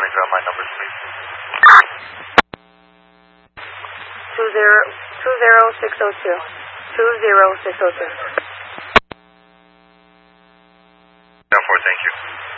May drop my numbers, please. 20602. 20602. Thank you.